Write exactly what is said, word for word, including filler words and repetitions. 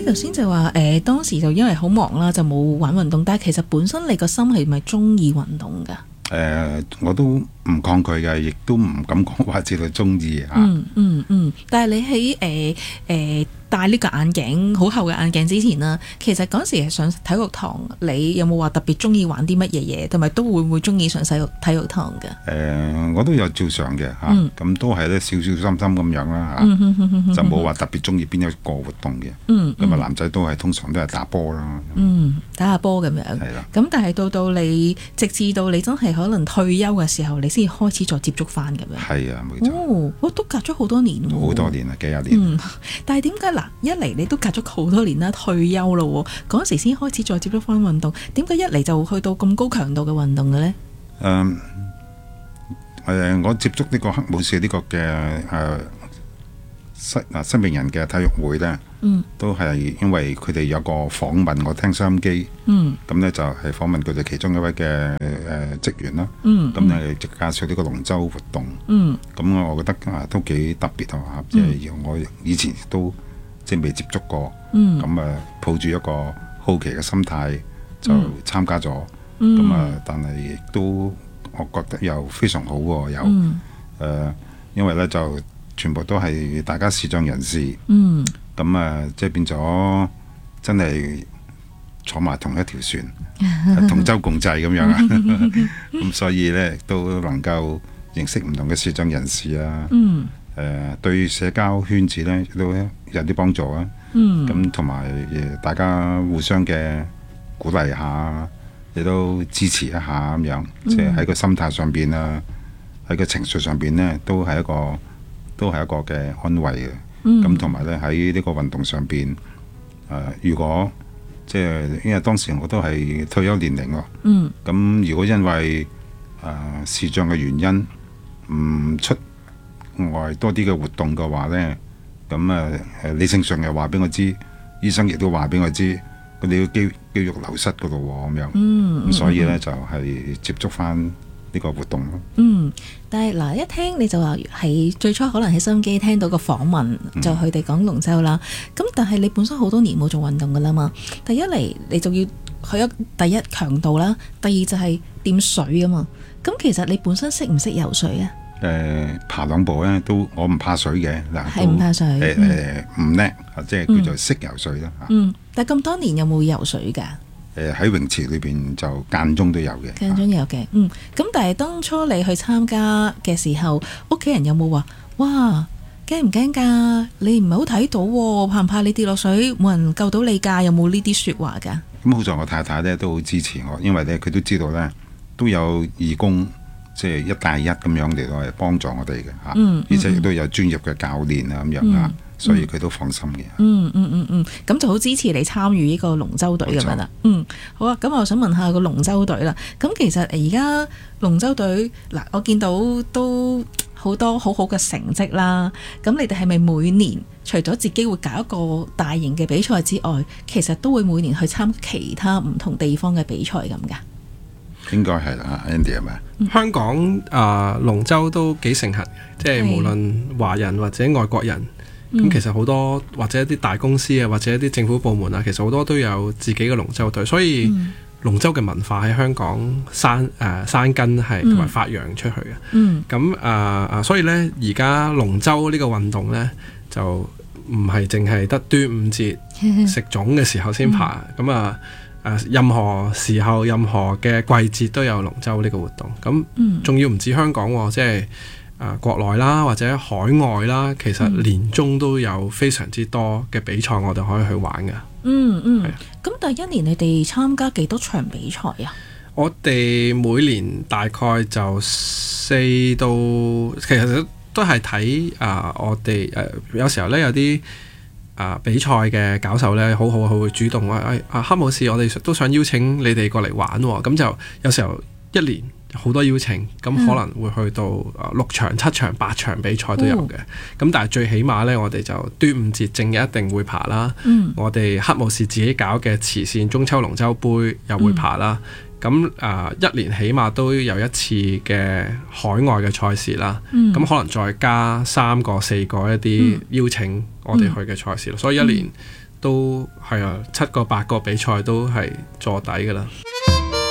頭先就話誒、呃、當時就因為好忙啦，就冇玩運動。但係其實本身你個心係咪中意運動㗎？ 誒、呃，我都唔抗拒嘅，亦都唔敢講話知道中意嚇。 嗯嗯嗯。但係你喺誒誒戴呢個眼鏡好厚嘅眼鏡之前啦，其實嗰時係上體育堂，你有冇話特別中意玩啲乜嘢嘢，同埋都會唔會中意上體育體育堂㗎？誒、 呃，我都有照上嘅嚇，咁、啊嗯、都係咧少少心心咁樣啦嚇， 嗯、哼哼哼哼就冇話特別中意邊一個活動嘅。 嗯， 咁啊男仔都係通常都係打波啦。 嗯，打下波咁樣。 係啦。 咁但係到到你直至到你真係可能退休嘅時候，你先至開始再接觸翻咁樣。 係啊，冇錯。 哦，我都隔咗好多年喎。 好多年啦，幾廿年。 嗯，但係點解嗱？一嚟你都隔咗好多年啦，退休咯，嗰時先開始再接觸翻運動，點解一嚟就去到咁高強度嘅運動嘅咧？誒、 嗯呃，我接觸呢個黑武士呢個嘅誒失啊失明人嘅體育會咧，嗯，都係因為佢哋有個訪問，我聽收音機，嗯，咁咧就係訪問佢哋其中一位嘅誒、呃、職員啦，嗯，咁咧就介紹呢個龍舟活動，嗯，咁我覺得啊都幾特別啊，即係、嗯、我以前都即係未接觸過，嗯，咁啊抱住一個好奇嘅心態就參加咗，嗯，咁啊但係亦都我覺得又非常好喎，又誒、嗯呃，因為咧就全部都係大家視障人士，嗯，咁啊即係變咗真係坐埋同一條船，同舟共濟咁樣啊，咁所以咧都能夠認識唔同嘅視障人士啊，嗯，誒、呃、對社交圈子咧都有啲幫助啊，嗯，咁同埋大家互相嘅鼓勵下，亦都支持一下咁樣，即係喺個心態上邊啊，喺個情緒上邊咧都係一個。都係一個嘅安慰嘅，咁同埋咧喺呢個運動上邊，誒、呃、如果即係因為當時我都係退休年齡喎，咁、嗯、如果因為誒、呃、視障嘅原因唔出外多啲嘅活動嘅話咧，咁誒誒理性上又話俾我知，醫生亦都話俾我知，佢哋嘅肌肌肉流失噶咯喎，咁樣，咁、嗯嗯、所以咧就係、是、接觸翻呢個活動咯。嗯， 但係嗱，一聽你就話係最初可能喺收音機聽到個訪問，就佢哋講龍舟啦。咁、嗯、但係你本身好多年冇做運動噶啦嘛。第一嚟你就要去一第一強度啦，第二就係掂水啊嘛。咁其實你本身識唔識游水啊？ 誒、呃，爬兩步咧都我唔怕水嘅嗱， 係唔怕水誒誒唔叻，即係叫做識游水啦。 嗯，但係咁多年有冇游水㗎？ 誒喺泳池裏邊就間中都有嘅， 間中有嘅，嗯。咁但係當初你去參加嘅時候，屋企人有冇話哇驚唔驚㗎？你唔係好睇到喎，怕唔怕你跌落水冇人救到你㗎？有冇呢啲説話㗎？ 咁好在我太太咧都好支持我，因為咧佢都知道咧都有義工，即係一帶一咁樣嚟到係幫助我哋嘅嚇，嗯嗯、而且亦都有專業嘅教練啊咁樣啊。嗯所以佢都放心嘅。 嗯嗯嗯嗯，咁、嗯、就好支持你參與呢個龍舟隊咁樣啦。嗯，好啊。咁我想問下個龍舟隊啦。咁其實而家龍舟隊嗱，我見到都好多好好嘅成績啦。咁你哋係咪每年除咗自己會搞一個大型嘅比賽之外，其實都會每年去參其他唔同地方嘅比賽咁㗎？ 應該係啦 ，Andy 係咪？ 嗯、香港啊、呃，龍舟都幾盛行，即係無論華人或者外國人。咁、嗯、其實好多或者一啲大公司啊，或者一啲政府部門啊，其實好多都有自己嘅龍舟隊，所以龍舟嘅文化喺香港生誒、呃、生根係同埋發揚出去嘅。咁啊啊，所以呢，而家龍舟呢個運動呢，就唔係淨係得端午節食粽嘅時候先爬，咁啊誒任何時候任何嘅季節都有龍舟呢個活動。咁仲要唔止香港喎，即係。啊、呃，國內啦或者海外啦，其實年中都有非常之多嘅比賽，我哋可以去玩嘅。 嗯嗯，咁第一年你哋參加幾多場比賽啊？ 我哋每年大概就四到，其實都係睇啊，我哋誒、呃、有時候咧有啲啊、呃、比賽嘅搞手咧，好好佢會主動話誒啊黑武士，我哋都想邀請你哋過嚟玩喎、哦，咁就有時候一年。好多邀請，咁可能會去到六場、七場、八場比賽都有嘅。咁、哦、但係最起碼呢，我哋就端午節正日一定會爬啦。嗯、我哋黑武士自己搞嘅慈善中秋龍舟杯又會爬啦。咁啊、嗯呃，一年起碼都有一次嘅海外嘅賽事啦。咁、嗯、可能再加三個、四個一啲邀請我哋去嘅賽事咯。嗯、所以一年都係啊七個八個比賽都係坐底㗎啦。